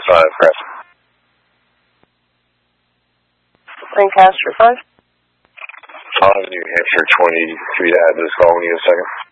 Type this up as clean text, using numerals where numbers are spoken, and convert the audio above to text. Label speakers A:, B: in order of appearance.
A: Press.
B: Lancaster 5.
A: New Hampshire 23 to add this call when you get a second.